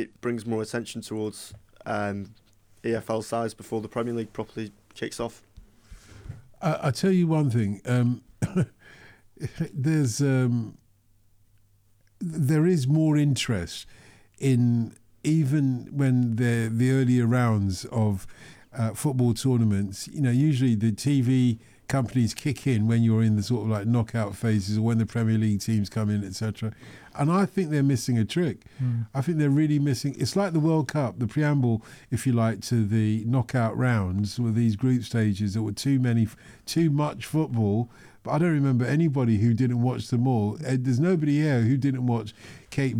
it brings more attention towards EFL sides before the Premier League properly kicks off. I tell you one thing. There is more interest in, even when the earlier rounds of football tournaments. Usually the TV companies kick in when you're in the sort of like knockout phases, or when the Premier League teams come in, etc. And I think they're missing a trick. I think they're really missing. It's like the World Cup, the preamble, if you like, to the knockout rounds with these group stages that were too much football. But I don't remember anybody who didn't watch them all. There's nobody here who didn't watch Cape